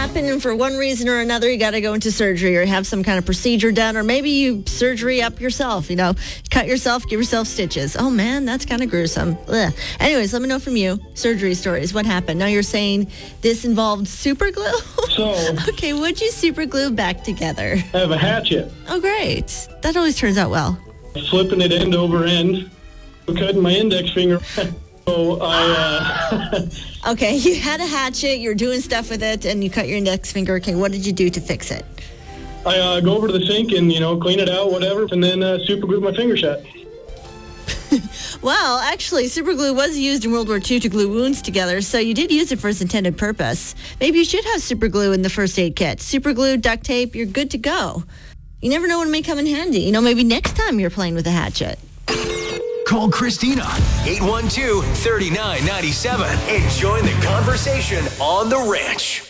happen, and for one reason or another, you got to go into surgery or have some kind of procedure done, or maybe you surgery up yourself, cut yourself, give yourself stitches. Oh, man, that's kind of gruesome. Ugh. Anyways, let me know from you, surgery stories. What happened? Now you're saying this involved super glue? So, okay, what'd you super glue back together? I have a hatchet. Oh, great. That always turns out well. Flipping it end over end, cutting my index finger. So I, Okay, you had a hatchet, you're doing stuff with it, and you cut your index finger. Okay, what did you do to fix it? I go over to the sink and, clean it out, whatever, and then super glue my finger shut. Well, actually, super glue was used in World War II to glue wounds together, so you did use it for its intended purpose. Maybe you should have super glue in the first aid kit. Super glue, duct tape, you're good to go. You never know when it may come in handy. Maybe next time you're playing with a hatchet. Call Christina, 812-3997, and join the conversation on The Ranch.